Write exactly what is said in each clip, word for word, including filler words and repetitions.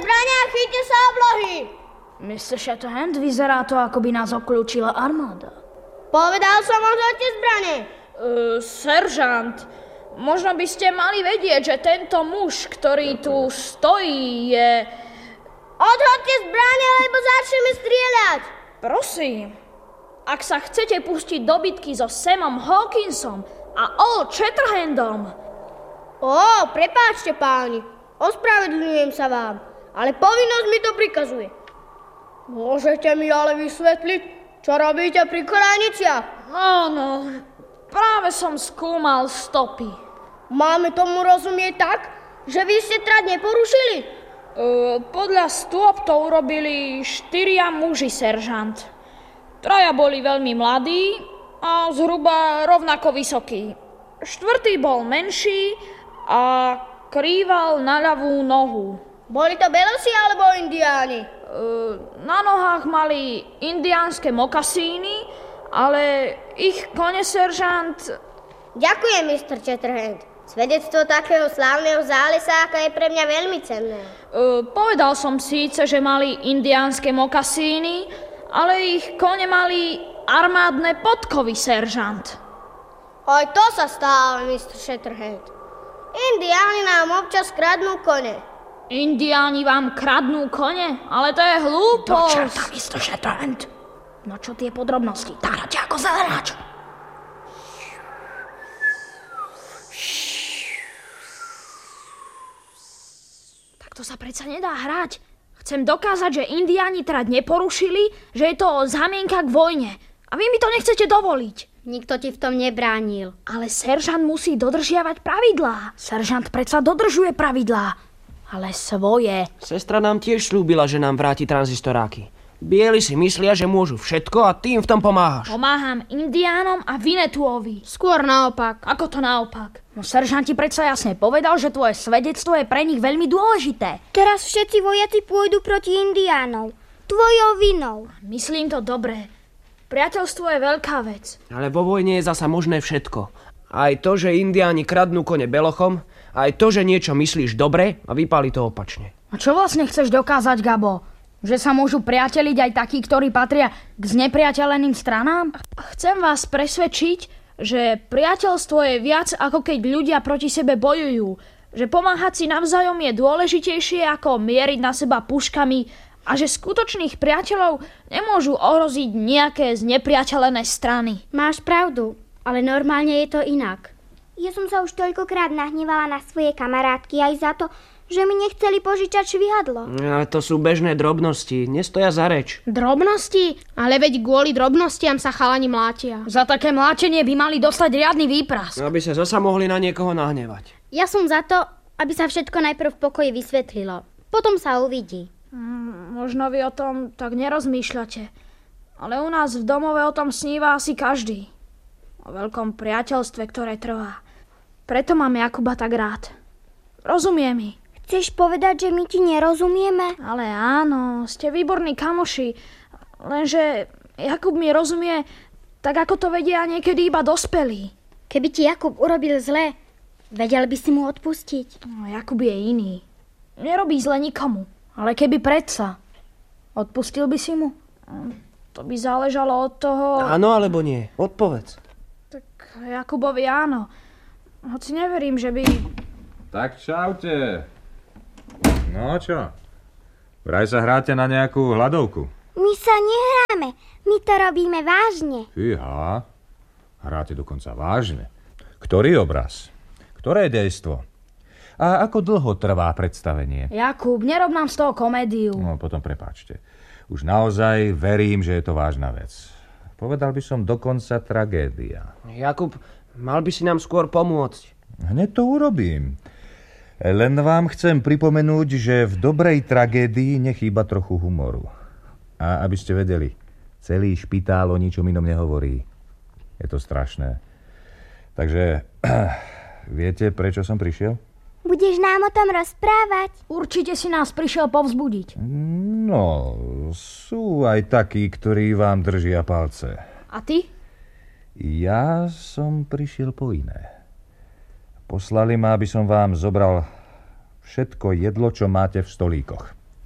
zbrane a chyťte sa oblohy! mister Shatterhand, vyzerá to, ako by nás okľúčila armáda. Povedal som, odhoďte zbrane. Uh, seržant, možno by ste mali vedieť, že tento muž, ktorý tu stojí, je... Odhoďte zbrane, lebo začneme strieľať. Prosím, ak sa chcete pustiť do bitky so Samom Hawkinsom a Old Shatterhandom... Ó, prepáčte, páni, ospravedlňujem sa vám, ale povinnosť mi to prikazuje. Môžete mi ale vysvetliť, čo robíte pri koraniciach? Áno, práve som skúmal stopy. Máme tomu rozumieť tak, že vy ste trať neporušili? Uh, podľa stôp to urobili štyria muži, seržant. Traja boli veľmi mladí a zhruba rovnako vysokí. Štvrtý bol menší a krýval na ľavú nohu. Boli to belosi alebo indiáni? Uh, na nohách mali indiánske mokasíny, ale ich kone, seržant... Ďakujem, mister Shatterhand. Svedectvo takého slávneho zálesáka je pre mňa veľmi cenné. Uh, povedal som síce, že mali indiánske mokasíny, ale ich kone mali armádne podkovy, seržant. Aj to sa stáva, mister Shatterhand. Indiáni nám občas kradnú kone. Indiáni vám kradnú kone? Ale to je hlúposť. Do čerta, mister Shatterhand. No čo tie podrobnosti? Táhľate ako zelenáč. Tak to sa predsa nedá hrať. Chcem dokázať, že Indiáni trať neporušili, že je to zámienka k vojne. A vy mi to nechcete dovoliť. Nikto ti v tom nebránil. Ale seržant musí dodržiavať pravidlá. Seržant predsa dodržuje pravidlá, ale svoje. Sestra nám tiež slúbila, že nám vráti tranzistoráky. Bieli si myslia, že môžu všetko a ty im v tom pomáhaš. Pomáham Indiánom a Vinetuovi. Skôr naopak. Ako to naopak? No seržant ti predsa jasne povedal, že tvoje svedectvo je pre nich veľmi dôležité. Teraz všetci vojaci pôjdu proti Indiánov. Tvojou vinou. Myslím to dobre. Priateľstvo je veľká vec. Ale vo vojne je zasa možné všetko. Aj to, že Indiáni kradnú kone belochom, aj to, že niečo myslíš dobre a vypáli to opačne. A čo vlastne chceš dokázať, Gabo? Že sa môžu priateliť aj takí, ktorí patria k znepriateľeným stranám? Chcem vás presvedčiť, že priateľstvo je viac, ako keď ľudia proti sebe bojujú. Že pomáhať si navzájom je dôležitejšie, ako mieriť na seba puškami a že skutočných priateľov nemôžu ohroziť nejaké znepriateľené strany. Máš pravdu, ale normálne je to inak. Ja som sa už toľkokrát nahnevala na svoje kamarátky aj za to, že mi nechceli požičať švihadlo. A to sú bežné drobnosti, nestoja za reč. Drobnosti? Ale veď kvôli drobnostiam sa chalani mlátia. Za také mláčenie by mali dostať riadny výprask. Aby sa zasa mohli na niekoho nahnevať. Ja som za to, aby sa všetko najprv v pokoji vysvetlilo. Potom sa uvidí. Hmm, možno vy o tom tak nerozmýšľate. Ale u nás v domove o tom sníva asi každý. O veľkom priateľstve, ktoré trvá. Preto mám Jakuba tak rád. Rozumie mi. Chceš povedať, že my ti nerozumieme? Ale áno, ste výborní kamoši. Lenže Jakub mi rozumie tak, ako to vedia niekedy iba dospelí. Keby ti Jakub urobil zle, vedel by si mu odpustiť. No, Jakub je iný. Nerobí zle nikomu. Ale keby predsa, odpustil by si mu? To by záležalo od toho... Áno alebo nie? Odpovedz. Tak Jakubovi áno. Hoci neverím, že by... Tak čaute. No čo? Vraj sa hráte na nejakú hladovku. My sa nehráme. My to robíme vážne. Fíha. Hráte dokonca vážne. Ktorý obraz? Ktoré dejstvo? A ako dlho trvá predstavenie? Jakub, nerob nám z toho komédiu. No, potom prepáčte. Už naozaj verím, že je to vážna vec. Povedal by som dokonca tragédia. Jakub, mal by si nám skôr pomôcť. Hneď to urobím. Len vám chcem pripomenúť, že v dobrej tragédii nechýba trochu humoru. A aby ste vedeli, celý špitál o ničom inom nehovorí. Je to strašné. Takže viete, prečo som prišiel? Budeš nám o tom rozprávať? Určite si nás prišiel povzbudiť. No, sú aj takí, ktorí vám držia palce. A ty? Ja som prišiel po iné. Poslali ma, aby som vám zobral všetko jedlo, čo máte v stolíkoch.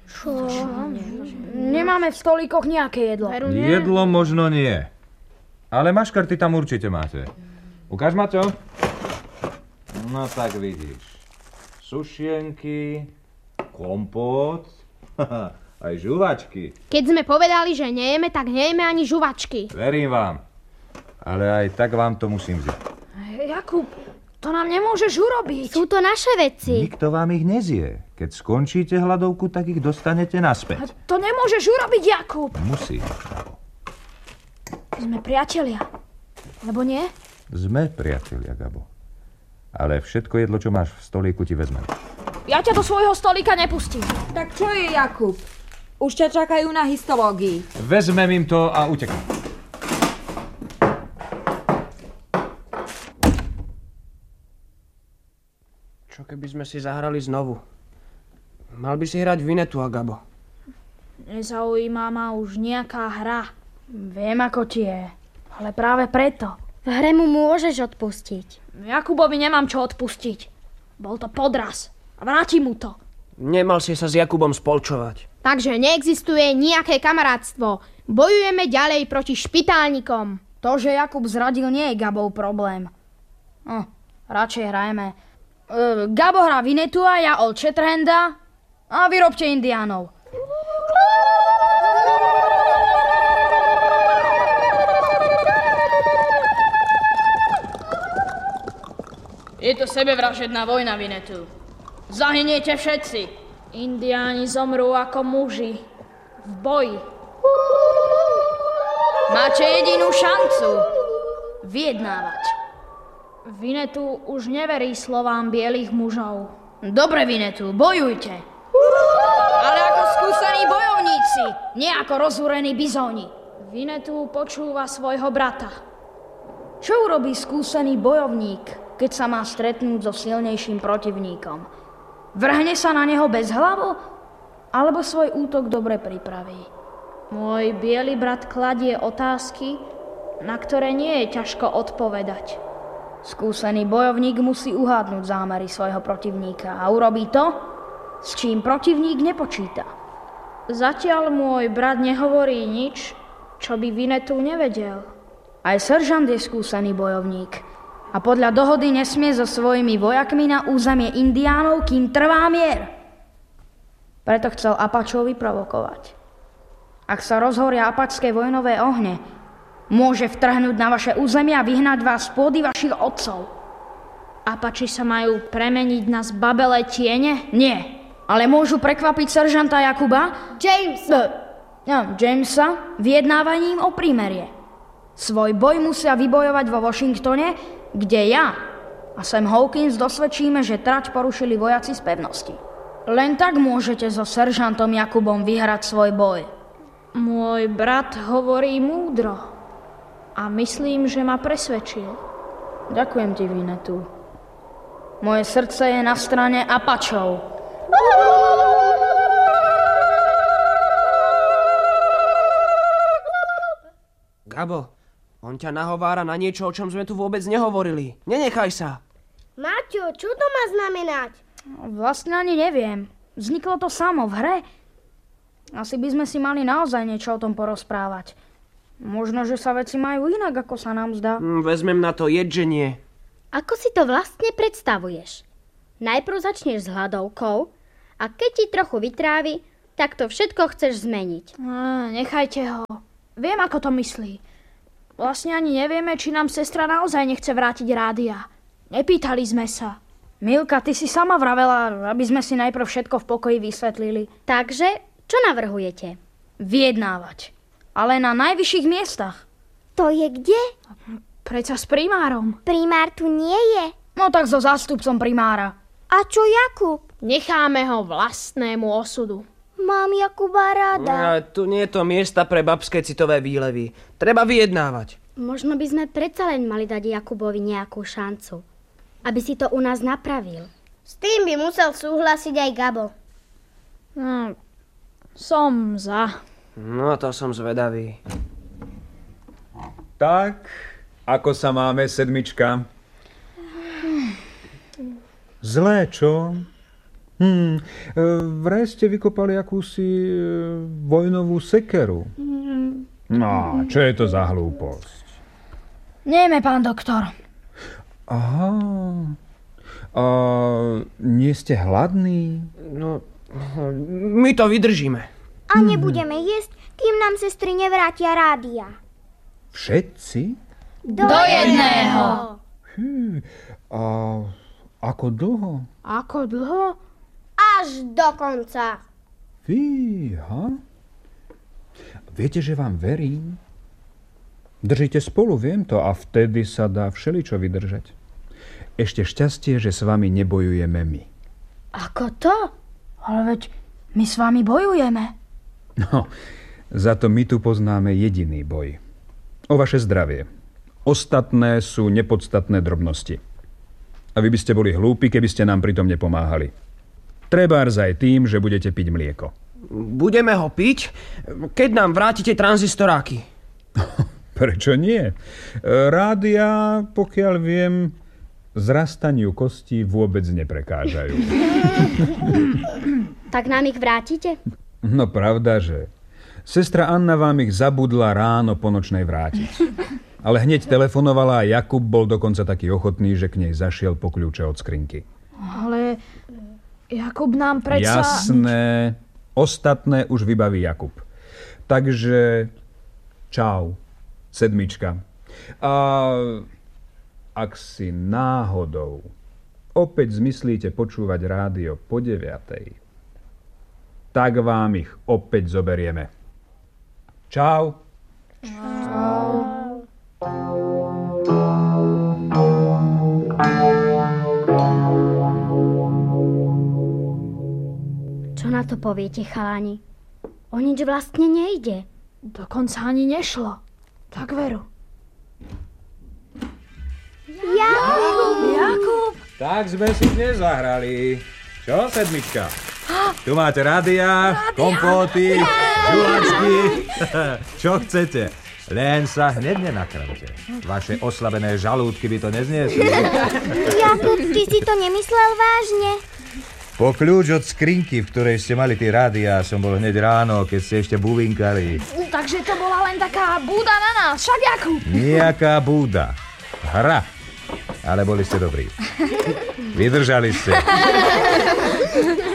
Nemáme v stolíkoch nejaké jedlo. Jedlo možno nie. Ale maškarty tam určite máte. Ukáž ma to? No tak vidíš. Sušienky, kompót, aj žuvačky. Keď sme povedali, že nejeme, tak nejeme ani žuvačky. Verím vám. Ale aj tak vám to musím vziať. Jakub, to nám nemôžeš urobiť. Sú to naše veci. Nikto vám ich nezie. Keď skončíte hladovku, tak ich dostanete naspäť. To nemôžeš urobiť, Jakub. Musí. Sme priatelia. Lebo nie? Sme priatelia, Gabo. Ale všetko jedlo, čo máš v stolíku, ti vezmem. Ja ťa do svojho stolíka nepustím. Tak čo je, Jakub? Už ťa čakajú na histológii. Vezmem im to a utekám. Čo keby sme si zahrali znovu? Mal by si hrať Vinetu a Gabo. Nezaujíma ma už nejaká hra. Viem, ako ti je. Ale práve preto. V hre mu môžeš odpustiť. Jakubovi nemám čo odpustiť. Bol to podraz. A vrátim mu to. Nemal si sa s Jakubom spolčovať. Takže neexistuje nejaké kamarátstvo. Bojujeme ďalej proti špitálnikom. To, že Jakub zradil, nie je Gabov problém. Hm, radšej hrajeme. Uh, Gabo hrá Vinetu a ja Old Shatterhanda a vyrobte indiánov. Je to sebevražedná vojna, Vinetu. Zahyniete všetci. Indiáni zomrú ako muži. V boji. Máte jedinú šancu. Vyjednávať. Vinetu už neverí slovám bielých mužov. Dobre, Vinetu, bojujte. Ale ako skúsení bojovníci, nie ako rozúrení bizóni. Vinetu počúva svojho brata. Čo urobí skúsený bojovník, keď sa má stretnúť so silnejším protivníkom? Vrhne sa na neho bez hlavu? Alebo svoj útok dobre pripraví? Môj biely brat kladie otázky, na ktoré nie je ťažko odpovedať. Skúsený bojovník musí uhádnuť zámery svojho protivníka a urobí to, s čím protivník nepočíta. Zatiaľ môj brat nehovorí nič, čo by Vinetu nevedel. Aj seržant je skúsený bojovník a podľa dohody nesmie so svojimi vojakmi na územie indiánov, kým trvá mier. Preto chcel Apačov vyprovokovať. Ak sa rozhoria apačské vojnové ohne, môže vtrhnúť na vaše územie a vyhnať vás z pôdy vašich otcov. Apači sa majú premeniť na zbabelé tiene? Nie, ale môžu prekvapiť seržanta Jakuba Jamesa. No, Jamesa vyjednávaním o prímerie. Svoj boj musia vybojovať vo Washingtone, kde ja a Sam Hawkins dosvedčíme, že trať porušili vojaci z pevnosti. Len tak môžete so seržantom Jakubom vyhrať svoj boj. Môj brat hovorí múdro. A myslím, že ma presvedčil. Ďakujem ti, Vinetu. Moje srdce je na strane Apačov. Gabo, on ťa nahovára na niečo, o čom sme tu vôbec nehovorili. Nenechaj sa. Maťo, čo to má znamenať? Vlastne ani neviem. Vzniklo to samo v hre. Asi by sme si mali naozaj niečo o tom porozprávať. Možno, že sa veci majú inak, ako sa nám zdá. Mm, vezmem na to jedženie. Ako si to vlastne predstavuješ? Najprv začneš s hladovkou a keď ti trochu vytrávi, tak to všetko chceš zmeniť. Á, nechajte ho. Viem, ako to myslí. Vlastne ani nevieme, či nám sestra naozaj nechce vrátiť rádia. Nepýtali sme sa. Milka, ty si sama vravela, aby sme si najprv všetko v pokoji vysvetlili. Takže, čo navrhujete? Vyjednávať. Ale na najvyšších miestach. To je kde? Preca s primárom. Primár tu nie je. No tak so zástupcom primára. A čo Jakub? Necháme ho vlastnému osudu. Mám Jakuba rada. Ale tu nie je to miesta pre babské citové výlevy. Treba vyjednávať. Možno by sme predsa len mali dať Jakubovi nejakú šancu, aby si to u nás napravil. S tým by musel súhlasiť aj Gabo. No, som za. No, to som zvedavý. Tak, ako sa máme, sedmička? Zlé, čo? Hmm, vraj ste vykopali akúsi e, vojnovú sekeru. No, čo je to za hlúposť? Nejme, pán doktor. Aha. A nie ste hladní? No, my to vydržíme. A nebudeme jesť, kým nám sestry nevrátia rádia. Všetci? Do jedného. Hm, a ako dlho? Ako dlho? Až do konca. Fíha. Viete, že vám verím? Držíte spolu, viem to, a vtedy sa dá všeličo vydržať. Ešte šťastie, že s vami nebojujeme my. Ako to? Ale veď my s vami bojujeme. No, za to my tu poznáme jediný boj. O vaše zdravie. Ostatné sú nepodstatné drobnosti. A vy by ste boli hlúpi, keby ste nám pritom nepomáhali. Trebárs aj tým, že budete piť mlieko. Budeme ho piť, keď nám vrátite tranzistoráky. Prečo nie? Rádia, pokiaľ viem, zrastaniu kostí vôbec neprekážajú. Tak nám ich vrátite? No pravda, že. Sestra Anna vám ich zabudla ráno po nočnej vrátiť. Ale hneď telefonovala a Jakub bol dokonca taký ochotný, že k nej zašiel po kľúče od skrinky. Ale Jakub nám predsa... Jasné. Ostatné už vybaví Jakub. Takže čau, sedmička. A ak si náhodou opäť zmyslíte počúvať rádio po deviatej, tak vám ich opäť zoberieme. Čau. Čau. Čo na to poviete, chalani? O nič vlastne nejde. Dokonca ani nešlo. Tak veru. Jakub! Jakub! Tak sme si dnes zahrali. Čo, sedmička? Tu máte rádia, kompóty, žulačky. Čo chcete? Len sa hneď nenakrmte. Vaše oslabené žalúdky by to nezniesli. Jakub, ty si to nemyslel vážne? Po kľúč od skrinky, v ktorej ste mali tie rádia, som bol hneď ráno, keď ste ešte buvinkali. Takže to bola len taká búda na nás, však Jakub? Nijaká búda. Hra. Ale boli ste dobrí. Vydržali ste.